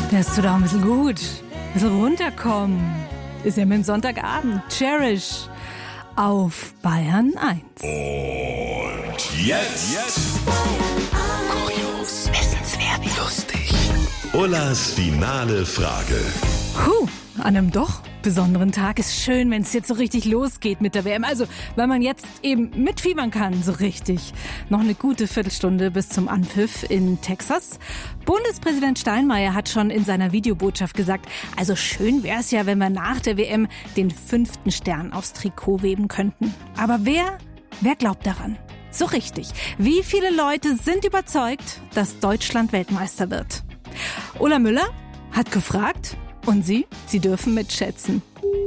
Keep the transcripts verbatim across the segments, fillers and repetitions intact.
Das tut auch ein bisschen gut. Ein bisschen runterkommen. Ist ja mit dem Sonntagabend. Cherish auf Bayern eins. Und jetzt, jetzt. Kurios, wissenswert, lustig. Ullas finale Frage. Puh, an einem doch besonderen Tag ist schön, wenn es jetzt so richtig losgeht mit der W M. Also, weil man jetzt eben mitfiebern kann, so richtig. Noch eine gute Viertelstunde bis zum Anpfiff in Texas. Bundespräsident Steinmeier hat schon in seiner Videobotschaft gesagt, also schön wäre es ja, wenn wir nach der W M den fünften Stern aufs Trikot weben könnten. Aber wer, wer glaubt daran? So richtig. Wie viele Leute sind überzeugt, dass Deutschland Weltmeister wird? Ulla Müller hat gefragt. Und Sie? Sie dürfen mitschätzen.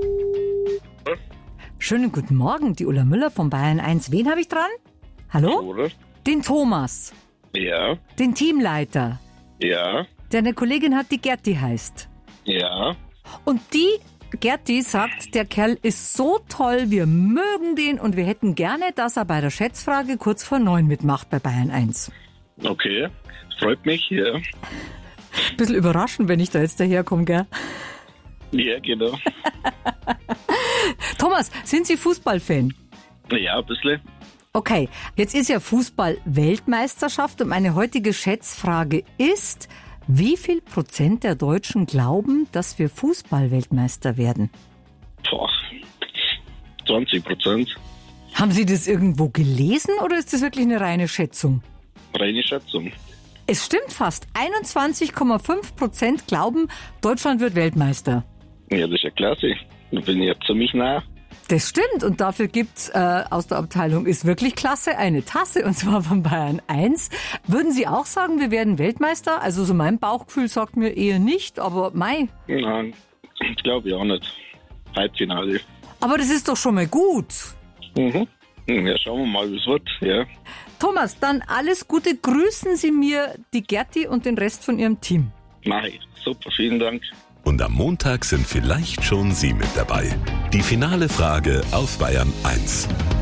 Schönen guten Morgen, die Ulla Müller von Bayern eins. Wen habe ich dran? Hallo? Oder? Den Thomas. Ja, Den Teamleiter. ja, Der eine Kollegin hat, die Gerti heißt. ja. Und die Gerti sagt, der Kerl ist so toll, wir mögen den und wir hätten gerne, dass er bei der Schätzfrage kurz vor neun mitmacht bei Bayern eins. Okay, freut mich, ja. Bisschen überraschend, wenn ich da jetzt daherkomme, gell? Ja, genau. Thomas, sind Sie Fußballfan? Ja, ein bisschen. Okay, jetzt ist ja Fußball-Weltmeisterschaft und meine heutige Schätzfrage ist, wie viel Prozent der Deutschen glauben, dass wir Fußball-Weltmeister werden? Boah, zwanzig Prozent. Haben Sie das irgendwo gelesen oder ist das wirklich eine reine Schätzung? Reine Schätzung. Es stimmt fast. einundzwanzig Komma fünf Prozent glauben, Deutschland wird Weltmeister. Ja, das ist ja klasse. Da bin ich ja ziemlich nah. Das stimmt und dafür gibt's äh, aus der Abteilung Ist wirklich klasse eine Tasse und zwar von Bayern eins. Würden Sie auch sagen, wir werden Weltmeister? Also so mein Bauchgefühl sagt mir eher nicht, aber mei. Nein, ich glaube ich auch nicht. Halbfinale. Aber das ist doch schon mal gut. Mhm. Ja, schauen wir mal, wie es wird. Ja. Thomas, dann alles Gute. Grüßen Sie mir die Gerti und den Rest von Ihrem Team. Mach ich. Super, vielen Dank. Und am Montag sind vielleicht schon Sie mit dabei. Die finale Frage auf Bayern eins.